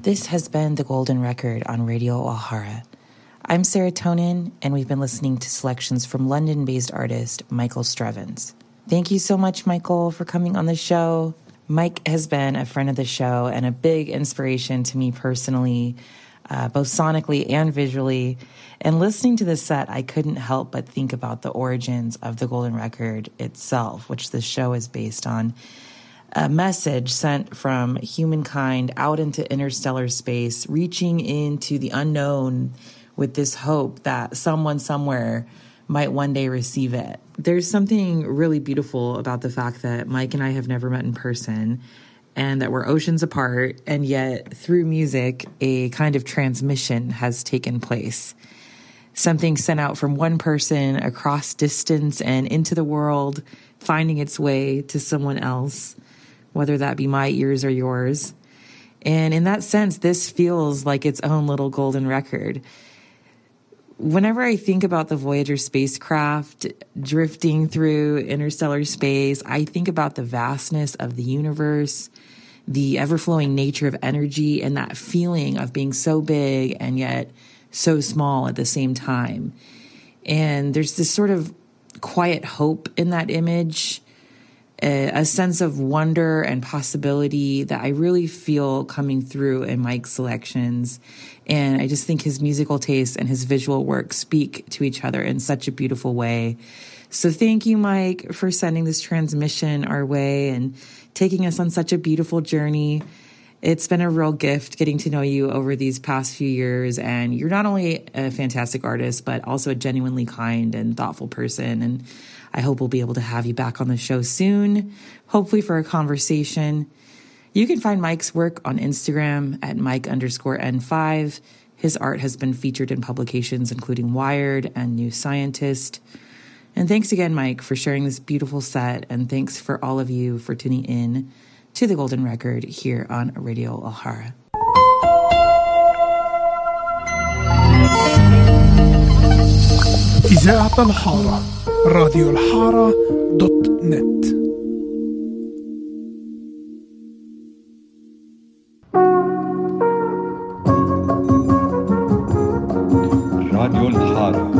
This has been The Golden Record on Radio O'Hara. I'm Serotonin, and we've been listening to selections from London-based artist Michael Strevens. Thank you so much, Michael, for coming on the show. Mike has been a friend of the show and a big inspiration to me personally, both sonically and visually. And listening to this set, I couldn't help but think about the origins of The Golden Record itself, which the show is based on. A message sent from humankind out into interstellar space, reaching into the unknown with this hope that someone somewhere might one day receive it. There's something really beautiful about the fact that Mike and I have never met in person and that we're oceans apart, and yet through music, a kind of transmission has taken place. Something sent out from one person across distance and into the world, finding its way to someone else, whether that be my ears or yours. And in that sense, this feels like its own little golden record. Whenever I think about the Voyager spacecraft drifting through interstellar space, I think about the vastness of the universe, the ever-flowing nature of energy, and that feeling of being so big and yet so small at the same time. And there's this sort of quiet hope in that image, a sense of wonder and possibility that I really feel coming through in Mike's selections. And I just think his musical taste and his visual work speak to each other in such a beautiful way. So thank you, Mike, for sending this transmission our way and taking us on such a beautiful journey. It's been a real gift getting to know you over these past few years. And you're not only a fantastic artist, but also a genuinely kind and thoughtful person. And I hope we'll be able to have you back on the show soon, hopefully for a conversation. You can find Mike's work on Instagram at Mike_N5. His art has been featured in publications including Wired and New Scientist. And thanks again, Mike, for sharing this beautiful set. And thanks for all of you for tuning in to The Golden Record here on Radio O'Hara. إذاعة الحارة راديو الحارة .net. راديو الحارة